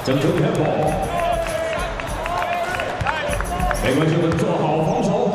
争球偏锋，没关系，我们做好防守。